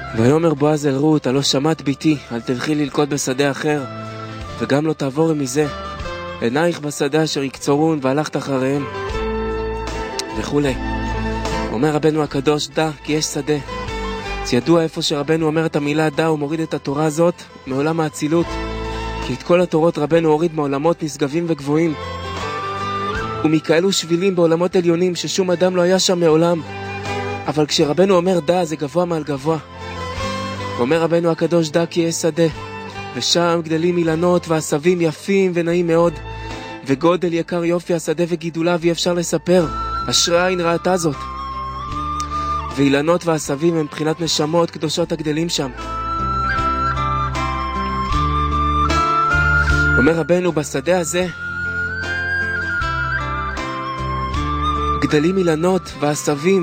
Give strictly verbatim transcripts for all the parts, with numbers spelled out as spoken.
ויאמר בועז אל רות, הלא שמעת ביתי, אל תלכי ללקוט בשדה אחר, וגם לא תעבורי מזה. עינייך בשדה אשר יקצורון, והלכת אחריהם. וכולי. אומר רבנו הקדוש, דע כי יש שדה. אז ידוע איפה שרבנו אומר את המילה דע, הוא מוריד את התורה הזאת מעולם האצילות. כי את כל התורות רבנו הוריד מעולמות נשגבים וגבוהים. ומכאלו שבילים בעולמות עליונים ששום אדם לא היה שם מעולם. אבל כשרבנו אומר דע, זה גבוה מעל גבוה. אומר רבנו הקדוש, דע כי יש שדה. ושם גדלים אילנות ועשבים יפים ונעים מאוד. וגודל יקר יופי השדה וגידוליו אי אפשר לספר. אשרי עין ראתה זאת. ואילנות ועשבים הם מבחינת נשמות קדושות הגדלים שם. אומר רבנו, בשדה הזה גדלים אילנות ועשבים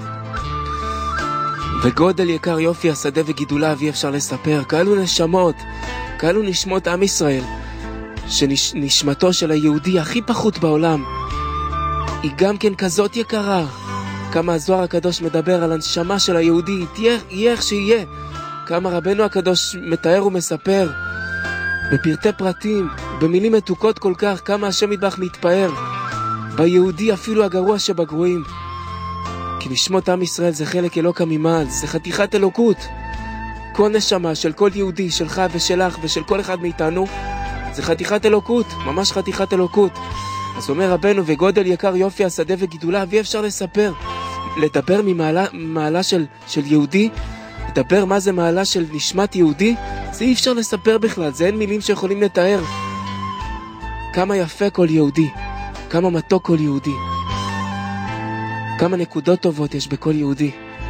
וגודל יקר יופי השדה וגידוליו אי אפשר לספר. כאלו נשמות, כאלו נשמות עם ישראל, שנשמתו של היהודי הכי פחות בעולם היא גם כן כזאת יקרה. כמה הזוהר הקדוש מדבר על הנשמה של היהודי, תהיה, יהיה איך שיהיה. כמה רבנו הקדוש מתאר ומספר בפרטי פרטים, במילים מתוקות כל כך, כמה השם יתברך מתפאר ביהודי אפילו הגרוע שבגרועים. כי נשמות עם ישראל זה חלק אלוקא ממעל, זה חתיכת אלוקות. כל נשמה של כל יהודי, שלך ושלך ושל כל אחד מאיתנו, זה חתיכת אלוקות, ממש חתיכת אלוקות. אז אומר רבנו, וגודל יקר יופי השדה וגידוליו אי אפשר לספר. לדבר ממעלה מעלה של, של יהודי, לדבר מה זה מעלה של נשמת יהודי, זה אי אפשר לספר בכלל, זה אין מילים שיכולים לתאר. כמה יפה כל יהודי, כמה מתוק כל יהודי, כמה נקודות טובות יש בכל יהודי.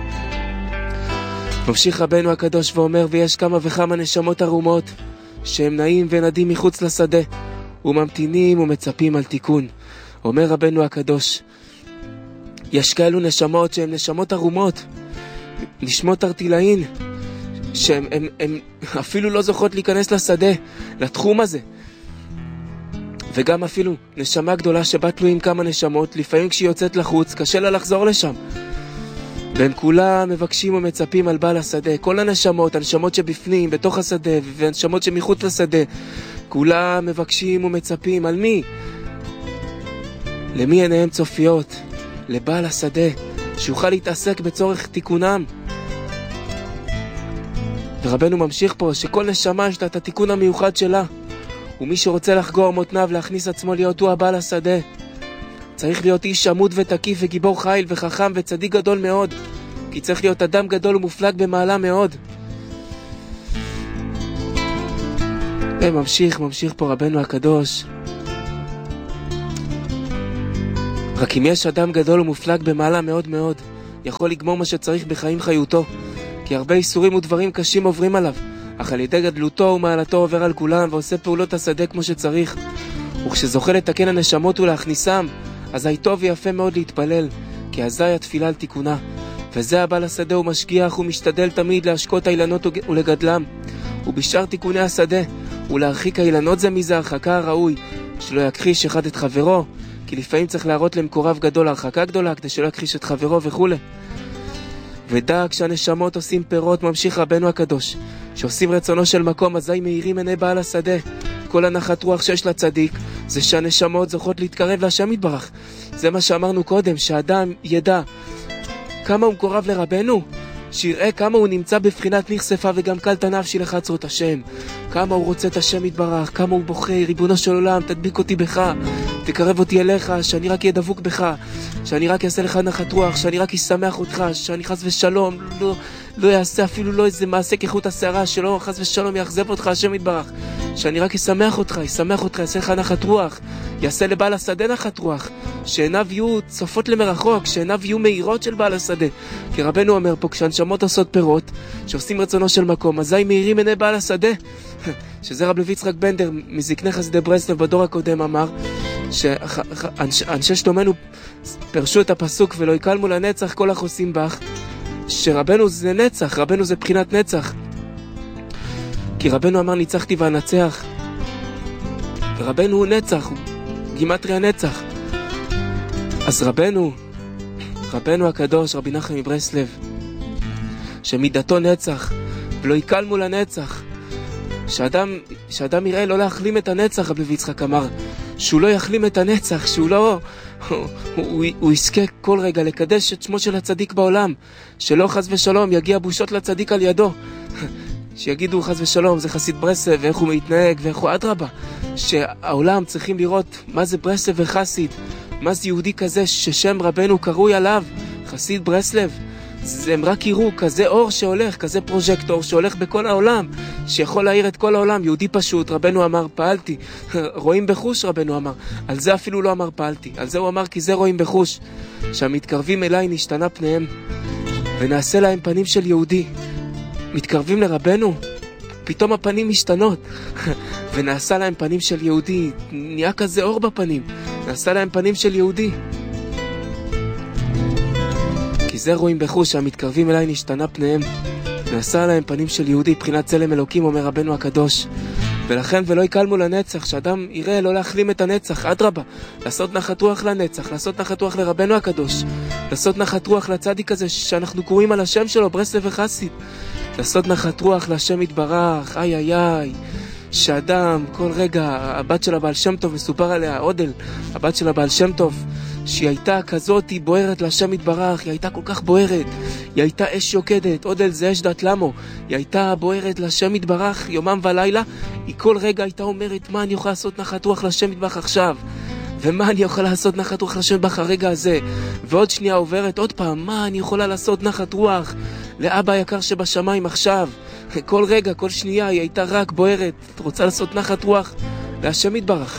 ממשיך רבנו הקדוש ואומר, ויש כמה וכמה נשמות ערומות שהם נעים ונדים מחוץ לשדה וממתינים ומצפים על תיקון. אומר רבנו הקדוש, יש כאלו נשמות שהן נשמות ערומות, נשמות ארטילאין, שהן הם, הם אפילו לא זוכות להיכנס לשדה, לתחום הזה. וגם אפילו נשמה גדולה שבה תלויים כמה נשמות, לפעמים כשהיא יוצאת לחוץ קשה לה לחזור לשם. והם כולם מבקשים ומצפים על בעל השדה. כל הנשמות, הנשמות שבפנים, בתוך השדה, והנשמות שמחוץ לשדה, כולם מבקשים ומצפים. על מי? למי עיניהם צופיות? לבעל השדה, שיוכל להתעסק בצורך תיקונם. ורבנו ממשיך פה שכל נשמה יש לה את התיקון המיוחד שלה, ומי שרוצה לחגור מותניו להכניס עצמו להיות הוא הבעל השדה, צריך להיות איש עמוד ותקיף וגיבור חיל וחכם וצדיק גדול מאוד, כי צריך להיות אדם גדול ומופלג במעלה מאוד. וממשיך, ממשיך פה רבנו הקדוש, רק אם יש אדם גדול ומופלג במעלה מאוד מאוד, יכול לגמור מה שצריך בחיים חיותו, כי הרבה איסורים ודברים קשים עוברים עליו, אך על ידי גדלותו ומעלתו עובר על כולם ועושה פעולות השדה כמו שצריך. וכשזוכה לתקן הנשמות ולהכניסם, אזי טוב ויפה מאוד להתפלל, כי אזי התפילה על תיקונה. וזה הבעל השדה הוא משגיח ומשתדל תמיד להשקות האילנות ולגדלם, ובשאר תיקוני השדה ולהרחיק האילנות זה מזה הרחקה הראוי, שלא יכחיש אחד את חברו, כי לפעמים צריך להראות למקורב גדול הרחקה גדולה כדי שלא יכחיש את חברו וכו'. ודע כשהנשמות עושים פירות, ממשיך רבנו הקדוש, שעושים רצונו של מקום, אזי מאירים עיני בעל השדה. כל הנחת רוח שיש לצדיק זה שהנשמות זוכות להתקרב להשם יתברך. זה מה שאמרנו קודם, שהאדם ידע כמה הוא מקורב לרבנו, שיראה כמה הוא נמצא בבחינת נכספה וגם קל תנפשי לחצרות את השם, כמה הוא רוצה את השם יתברך, כמה הוא בוכה, ריבונו של עולם תדביק אותי בך, תקרב אותי אליך, שאני רק יהיה דבוק בך, שאני רק אעשה לך נחת רוח, שאני רק אשמח אותך, שאני חס ושלום לא, לא יעשה אפילו לא איזה מעשה כחוט השערה, שלא חס ושלום יחזב אותך השם יתברך, שאני רק אשמח אותך, אשמח אותך, יעשה לך נחת רוח, יעשה לבעל השדה נחת רוח, שעיניו יהיו צופות למרחוק, שעיניו יהיו מאירות של בעל השדה. כי רבנו אומר פה, כשהנשמות עושות פירות, שעושים רצונו של מקום, אזי מאירים עיני בעל השדה. שזה רב לוי יצחק בנדר מזקני חסידי ברסלב בדור הקודם אמר, שאנשי שלומנו פרשו את הפסוק ולא יקלמו לנצח כל החוסים בך, שרבנו זה נצח, רבנו זה בחינת נצח. כי רבנו אמר ניצחתי ואנצח, ורבנו הוא נצח, הוא גימטריה נצח. אז רבנו, רבנו הקדוש, רבי נחמן מברסלב, שמידתו נצח, ולא יקל מול הנצח. שאדם, שאדם יראה לא להחלים את הנצח, רבי יצחק אמר, שהוא לא יחלים את הנצח, שהוא לא, הוא, הוא, הוא יזכה כל רגע לקדש את שמו של הצדיק בעולם, שלא חס ושלום יגיע בושות לצדיק על ידו, שיגידו חס ושלום זה חסיד ברסלב ואיך הוא מתנהג ואיך הוא אדרבה, שהעולם צריכים לראות מה זה ברסלב וחסיד, מה זה יהודי כזה ששם רבנו קרוי עליו, חסיד ברסלב. הם רק יראו כזה אור שהולך, כזה פרוז'קטור שהולך בכל העולם, שיכול להאיר את כל העולם. יהודי פשוט, רבנו אמר פעלתי, רואים בחוש, רבנו אמר, על זה אפילו לא אמר פעלתי, על זה הוא אמר כי זה רואים בחוש, שהמתקרבים אליי נשתנה פניהם ונעשה להם פנים של יהודי. מתקרבים לרבנו, פתאום הפנים משתנות ונעשה להם פנים של יהודי, נהיה כזה אור בפנים, נעשה להם פנים של יהודי, כי זה רואים בחוש, שהמתקרבים אליי נשתנה פניהם, נעשה להם פנים של יהודי, בחינת צלם אלוקים, אומר רבנו הקדוש. ולכן ולא יקל מול הנצח, שאדם יראה לא להחלים את הנצח, אדרבה, לעשות נחת רוח לנצח, לעשות נחת רוח לרבנו הקדוש, לעשות נחת רוח לצדיק הזה שאנחנו קוראים על השם שלו, ברסלב וחסיד, לעשות נחת רוח להשם יתברך. איי איי איי, שאדם כל רגע, הבת של הבעל שם טוב, מסופר עליה, עודל, הבת של הבעל שם טוב, שהיא הייתה כזאת, היא בוערת להשם יתברך, היא הייתה כל כך בוערת, היא הייתה אש יוקדת, עודל זה אש דת למו, היא הייתה בוערת להשם יתברך יומם ולילה, היא כל רגע הייתה אומרת, מה אני יכולה לעשות נחת רוח להשם יתברך עכשיו? ומה אני יכולה לעשות נחת רוח להשם יתברך הרגע הזה? ועוד שנייה עוברת עוד פעם, מה אני יכולה לעשות נחת רוח לאבא היקר שבשמיים עכשיו? כל רגע, כל שנייה היא הייתה רק בוערת, רוצה לעשות נחת רוח להשם יתברך.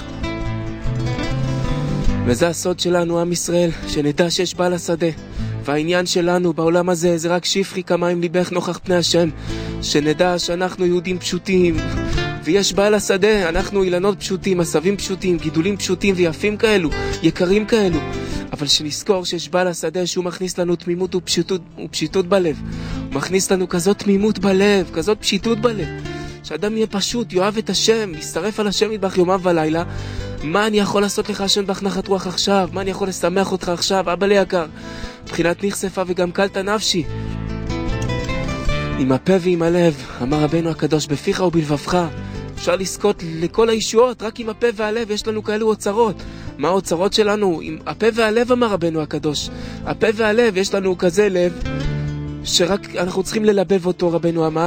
וזה הסוד שלנו, עם ישראל, שנדע שיש בעל השדה, והעניין שלנו בעולם הזה זה רק שפרי כמים ליבך נוכח פני השם, שנדע שאנחנו יהודים פשוטים ויש בעל השדה, אנחנו אילנות פשוטים, עשבים פשוטים, גידולים פשוטים ויפים כאלו, יקרים כאלו, אבל שנזכור שיש בעל השדה שהוא מכניס לנו תמימות ופשיטות, ופשיטות בלב, הוא מכניס לנו כזאת תמימות בלב, כזאת פשיטות בלב, שאדם יהיה פשוט, יאהב את השם, ישרף על השם יתברך יומם ולילה. מה אני יכול לעשות לך השם יתברך נחת רוח עכשיו? מה אני יכול לשמח אותך עכשיו, אבא לי יקר? מבחינת נחשפה וגם קלת נפשי, עם הפה ועם הלב, אמר רבנו הקדוש, בפיך ובלבבך אפשר לזכות לכל הישועות, רק עם הפה והלב. יש לנו כאלו אוצרות. מה האוצרות שלנו? עם הפה והלב, אמר רבנו הקדוש, הפה והלב, יש לנו כזה לב שרק אנחנו צריכים ללבב אותו. רבנו אמר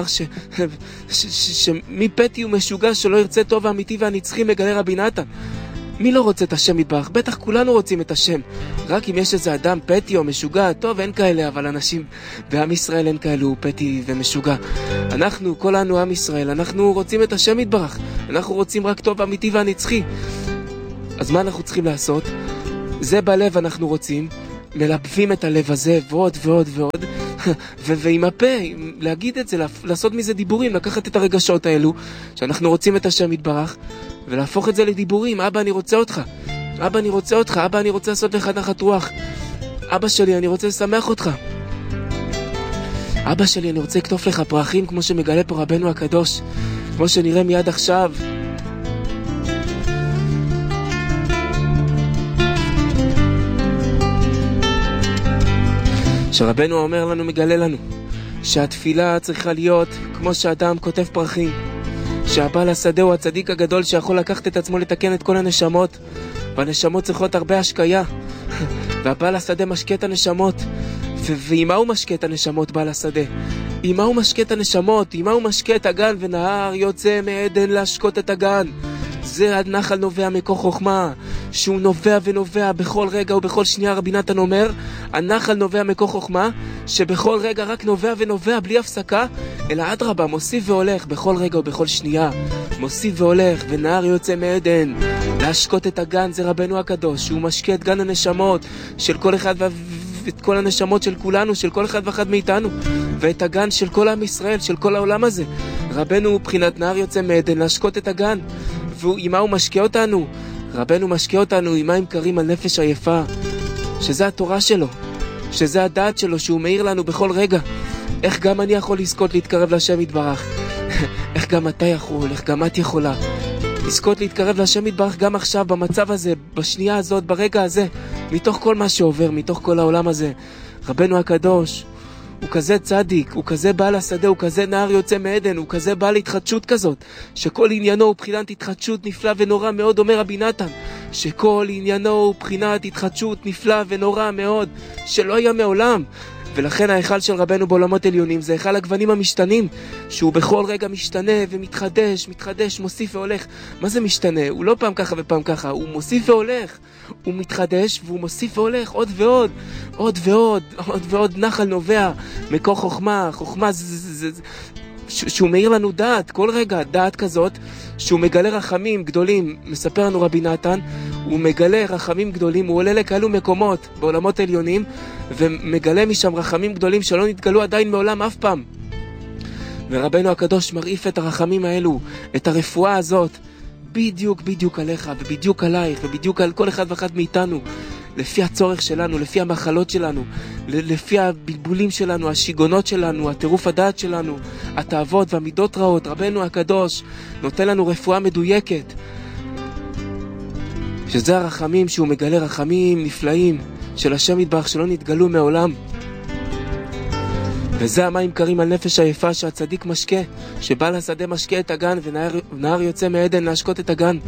שמפתי הוא משוגע שלא ירצה טוב האמיתי והנצחי, מגלה רבי נתן. מי לא רוצה את השם יתברך? בטח כולנו רוצים את השם, רק אם יש איזה אדם פתי או משוגע, טוב אין כאלה, אבל אנשים בעם ישראל אין כאלו פתי ומשוגע. אנחנו, כולנו עם ישראל, אנחנו רוצים את השם יתברך, אנחנו רוצים רק טוב האמיתי והנצחי. אז מה אנחנו צריכים לעשות? זה בלב אנחנו רוצים, מלבבים את הלב הזה ועוד ועוד ועוד ועם הפה להגיד את זה, לעשות מזה דיבורים, לקחת את הרגשות האלו שאנחנו רוצים את השם יתברך ולהפוך את זה לדיבורים. אבא אני רוצה אותך, אבא אני רוצה אותך, אבא אני רוצה לעשות לך נחת רוח, אבא שלי אני רוצה לשמח אותך, אבא שלי אני רוצה לקטוף לך פרחים כמו שמגלה פה רבנו הקדוש, כמו שנראה מיד עכשיו. שרבנו אומר לנו, מגלה לנו, שהתפילה צריכה להיות כמו שאדם כותב פרחים, שהבעל השדה הוא הצדיק הגדול שיכול לקחת את עצמו לתקן את כל הנשמות, והנשמות צריכות הרבה השקיה, והבעל השדה משקה את הנשמות. ועימה הוא משקה את הנשמות, בעל השדה? עימה הוא משקה את הנשמות, עימה הוא משקה את הגן, ונהר יוצא מעדן להשקות את הגן. זה הנחל נובע מכוח חוכמה, שהוא נובע ונובע בכל רגע ובכל שנייה. רבי נתן אומר, הנחל נובע מכוח חוכמה, שבכל רגע רק נובע ונובע בלי הפסקה, אלא אדרבה, מוסיף והולך בכל רגע ובכל שנייה, מוסיף והולך. ונהר יוצא מעדן להשקות את הגן, זה רבנו הקדוש, שהוא משקה את גן הנשמות של כל אחד ו... את כל הנשמות של כולנו, של כל אחד ואחד מאיתנו, ואת הגן של כל עם ישראל, של כל העולם הזה. רבנו הוא בחינת נהר יוצא מעדן להשקות את הגן, ועימה הוא משקה אותנו. רבנו משקה אותנו עם מים קרים על נפש עייפה, שזה התורה שלו, שזה הדעת שלו, שהוא מאיר לנו בכל רגע. איך גם אני יכול לזכות להתקרב לשם יתברך? איך גם אתה יכול, איך גם את יכולה לזכות להתקרב לשם יתברך גם עכשיו, במצב הזה, בשנייה הזאת, ברגע הזה, מתוך כל מה שעובר, מתוך כל העולם הזה. רבנו הקדוש הוא כזה צדיק, הוא כזה בעל השדה, הוא כזה נער יוצא מעדן, הוא כזה בעל התחדשות כזאת, שכל עניינו הוא בחינת התחדשות נפלא ונורא מאוד, אומר רבי נתן, שכל עניינו הוא בחינת התחדשות נפלא ונורא מאוד, שלא היה מעולם. ולכן ההיכל של רבנו בעולמות עליונים זה היכל הגוונים המשתנים, שהוא בכל רגע משתנה ומתחדש, מתחדש, מוסיף והולך. מה זה משתנה? הוא לא פעם ככה ופעם ככה, הוא מוסיף והולך. הוא מתחדש והוא מוסיף והולך עוד ועוד, עוד ועוד, עוד ועוד נחל נובע, מקור חוכמה, חוכמה זה, זה, זה, שהוא מאיר לנו דעת, כל רגע דעת כזאת, שהוא מגלה רחמים גדולים, מספר לנו רבי נתן, הוא מגלה רחמים גדולים, הוא עולה לכאלו מקומות בעולמות עליונים, ומגלה משם רחמים גדולים שלא נתגלו עדיין מעולם אף פעם. ורבנו הקדוש מרעיף את הרחמים האלו, את הרפואה הזאת, בדיוק בדיוק עליך, ובדיוק עלייך, ובדיוק על כל אחד ואחד מאיתנו, לפי הצורך שלנו, לפי המחלות שלנו, לפי הבלבולים שלנו, השיגונות שלנו, הטירוף הדעת שלנו, התאוות והמידות רעות. רבנו הקדוש נותן לנו רפואה מדויקת, שזה הרחמים שהוא מגלה, רחמים נפלאים של השם יתברך שלא נתגלו מעולם. וזה המים קרים על נפש היפה שהצדיק משקה, שבעל השדה משקה את הגן ונהר יוצא מעדן להשקות את הגן,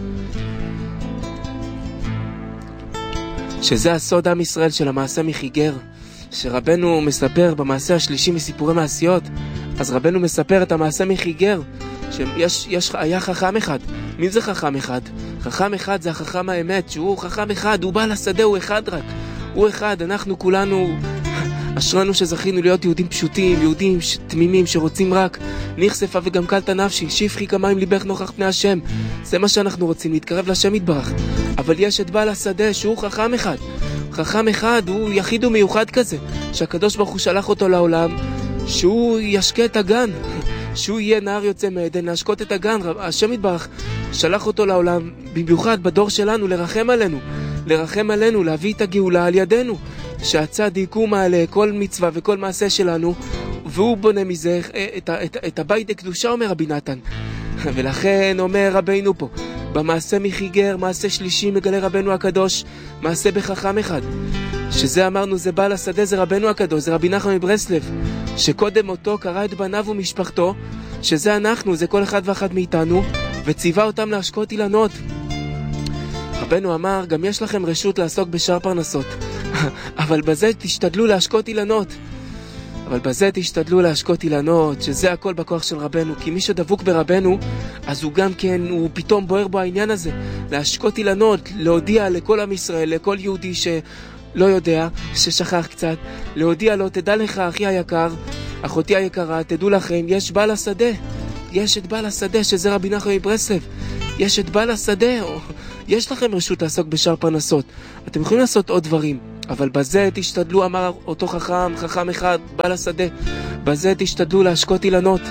שזה הסוד עם ישראל של המעשה מחיגר, שרבנו מספר במעשה השלישי מסיפורי מעשיות. אז רבנו מספר את המעשה מחיגר, שיש יש, היה חכם אחד. מי זה חכם אחד? חכם אחד זה החכם האמת, שהוא חכם אחד, הוא בעל השדה, הוא אחד רק, הוא אחד. אנחנו כולנו אשרנו שזכינו להיות יהודים פשוטים, יהודים תמימים שרוצים רק נכספה וגם קלת נפשי, שפכי כמים ליבך נוכח פני השם. זה מה שאנחנו רוצים, להתקרב לשם יתברך. אבל יש את בעל השדה שהוא חכם אחד, חכם אחד, הוא יחיד ומיוחד כזה, שהקדוש ברוך הוא שלח אותו לעולם, שהוא ישקה את הגן, שהוא יהיה נער יוצא מעדן להשקות את הגן. השם יתברך שלח אותו לעולם במיוחד בדור שלנו לרחם עלינו, לרחם עלינו, להביא את הגאולה על ידינו, שהצדיק הוא מעלה כל מצווה וכל מעשה שלנו, והוא בונה מזה את, את, את הבית הקדושה, אומר רבי נתן. ולכן אומר רבינו פה, במעשה מחיגר, מעשה שלישי, מגלה רבנו הקדוש מעשה בחכם אחד, שזה אמרנו זה בעל השדה, זה רבנו הקדוש, זה רבי נחמן מברסלב, שקודם אותו קרא את בניו ומשפחתו, שזה אנחנו, זה כל אחד ואחד מאיתנו, וציווה אותם להשקות אילנות. רבנו אמר, גם יש לכם רשות לעסוק בשאר פרנסות, אבל בזה תשתדלו להשקות אילנות. אבל בזה תשתדלו להשקות אילנות, שזה הכל בכוח של רבנו, כי מי שדבוק ברבנו, אז הוא גם כן, הוא פתאום בוער בו העניין הזה, להשקות אילנות, להודיע לכל עם ישראל, לכל יהודי שלא יודע, ששכח קצת, להודיע לו, תדע לך אחי היקר, אחותי היקרה, תדעו לכם, יש בעל השדה, יש את בעל השדה, שזה רבי נחמן מברסלב, יש את בעל השדה, או... יש לכם רשות לעסוק בשאר פרנסות, אתם יכולים לעשות עוד דברים, אבל בזה תשתדלו, אמר אותו חכם, חכם אחד, בעל השדה, בזה תשתדלו להשקות אילנות,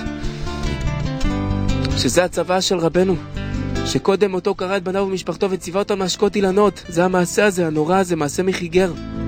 שזה הצבא של רבנו, שקודם אותו קרא את בניו ומשפחתו וציווה אותם להשקות אילנות. זה המעשה הזה, הנורא הזה, מעשה מחיגר.